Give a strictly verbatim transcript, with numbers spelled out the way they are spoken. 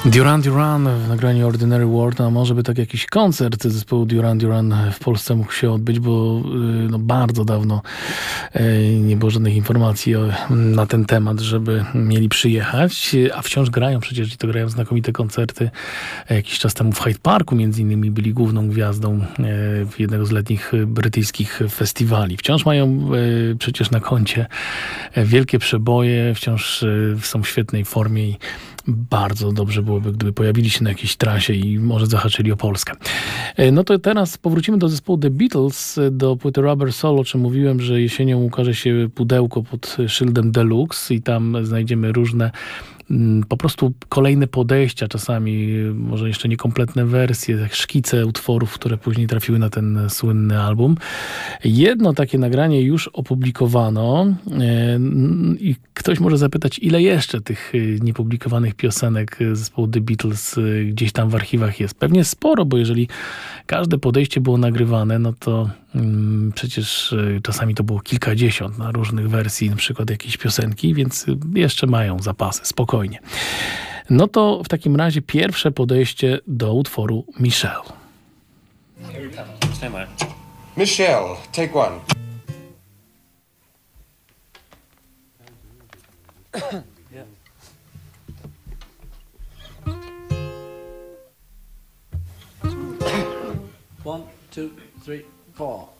Duran Duran w nagraniu Ordinary World, a może by tak jakiś koncert zespołu Duran Duran w Polsce mógł się odbyć, bo no, bardzo dawno nie było żadnych informacji o, na ten temat, żeby mieli przyjechać, a wciąż grają przecież i to grają znakomite koncerty. Jakiś czas temu w Hyde Parku między innymi byli główną gwiazdą jednego z letnich brytyjskich festiwali. Wciąż mają przecież na koncie wielkie przeboje, wciąż są w świetnej formie i bardzo dobrze byłoby, gdyby pojawili się na jakiejś trasie i może zahaczyli o Polskę. No to teraz powrócimy do zespołu The Beatles, do płyty Rubber Soul, o czym mówiłem, że jesienią ukaże się pudełko pod szyldem Deluxe i tam znajdziemy różne po prostu kolejne podejścia, czasami może jeszcze niekompletne wersje, jak szkice utworów, które później trafiły na ten słynny album. Jedno takie nagranie już opublikowano i ktoś może zapytać, ile jeszcze tych niepublikowanych piosenek zespołu The Beatles gdzieś tam w archiwach jest. Pewnie sporo, bo jeżeli każde podejście było nagrywane, no to hmm, przecież czasami to było kilkadziesiąt na różnych wersji, na przykład jakiejś piosenki, więc jeszcze mają zapasy, spokojnie. No to w takim razie pierwsze podejście do utworu Michelle. Michelle, take one. Yeah. One, two, three, four.